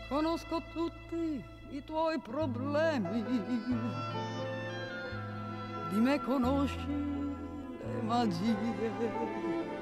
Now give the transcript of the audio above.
Conosco tutti i tuoi problemi, di me conosci le magie.